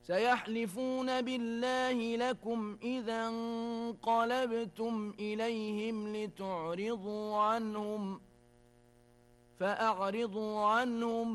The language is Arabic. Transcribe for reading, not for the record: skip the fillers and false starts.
سيحلفون بالله لكم إذا انقلبتم إليهم لتعرضوا عنهم فأعرضوا عنهم